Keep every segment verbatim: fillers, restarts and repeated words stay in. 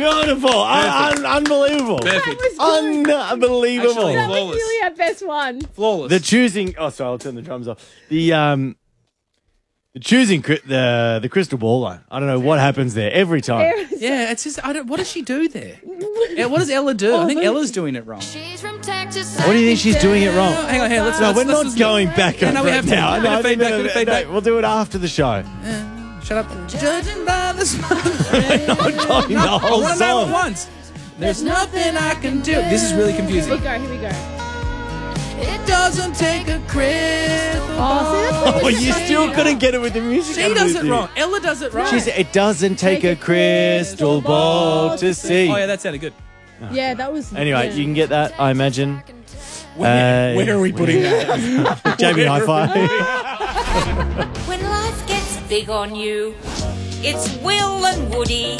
Beautiful. Un- un- unbelievable. Perfect. Unbelievable. Actually, That was Flawless. really our best one. Flawless. The choosing. Oh, sorry. I'll turn the drums off. The um, the choosing cri- the the crystal ball line. I don't know what happens there every time. yeah, it's just, I don't, what does she do there? Yeah, what does Ella do? I think Oh, Ella's doing it wrong. What do you think she's doing it wrong? Hang on, hang on. Let's, No, let's, we're let's not listen. going back Yeah, over no, we it have to. now. Bit No, of feedback, no, bit of no, feedback. no, we'll do it after the show. Shut up. Judging by the smile. I'm talking the I whole want to know it song. once. There's nothing I can do. This is really Here confusing. we go, here we go. It doesn't take a crystal Oh, Oh, you still couldn't get it with the music. She I'm does with it you. wrong. Ella does it wrong. She said, it doesn't take a crystal ball to see. Oh, yeah, that sounded good. Yeah, that was... Anyway, yeah. you can get that, I imagine. Where, Uh, where are we putting that? Jamie, high five. When life gets big on you, it's Will and Woody.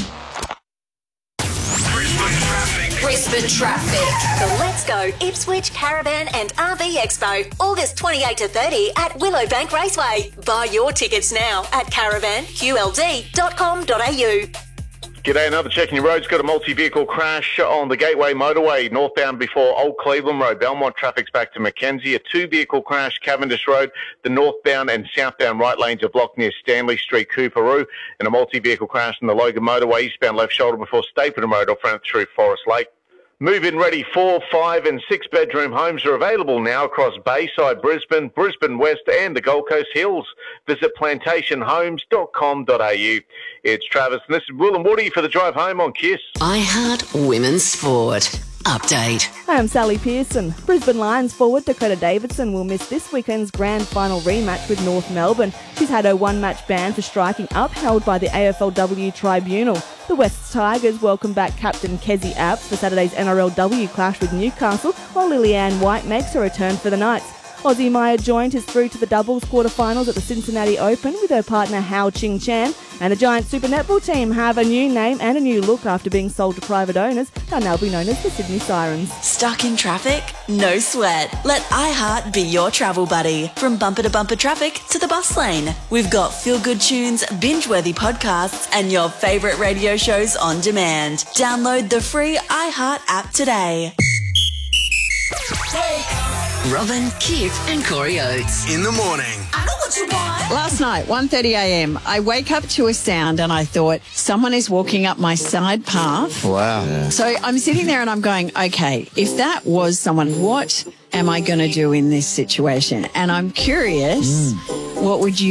Brisbane Traffic. The Let's Go Ipswich Caravan and R V Expo, August twenty-eighth to thirtieth at Willowbank Raceway. Buy your tickets now at caravan q l d dot com dot a u. G'day, another checking your roads. Got a multi-vehicle crash on the Gateway Motorway, northbound before Old Cleveland Road. Belmont traffic's back to Mackenzie. A two-vehicle crash, Cavendish Road. The northbound and southbound right lanes are blocked near Stanley Street, Cooperoo. And a multi-vehicle crash on the Logan Motorway, eastbound left shoulder before Stapleton Road, off front through Forest Lake. Move-in ready four, five and six bedroom homes are available now across Bayside, Brisbane, Brisbane West and the Gold Coast Hills. Visit plantation homes dot com dot a u. It's Travis and this is Will and Woody for the drive home on Kiss. iHeart Women's Sport. Update. Hi, I'm Sally Pearson. Brisbane Lions forward Dakota Davidson will miss this weekend's grand final rematch with North Melbourne. She's had her one-match ban for striking upheld by the A F L W tribunal. The West Tigers welcome back captain Kezzy Apps for Saturday's N R L W clash with Newcastle, while Lillian White makes her return for the Knights. Aussie Maya joined his through to the doubles quarterfinals at the Cincinnati Open with her partner Hao Ching Chan. And the Giant Super Netball team have a new name and a new look after being sold to private owners. They'll now be known as the Sydney Sirens. Stuck in traffic? No sweat. Let iHeart be your travel buddy. From bumper to bumper traffic to the bus lane. We've got feel-good tunes, binge-worthy podcasts, and your favourite radio shows on demand. Download the free iHeart app today. Robin, Kip and Corey Oates. In the morning. I know what you want. Last night, one thirty a m, I wake up to a sound and I thought, someone is walking up my side path. Wow. Yeah. So I'm sitting there and I'm going, okay, if that was someone, what am I going to do in this situation? And I'm curious, mm. what would you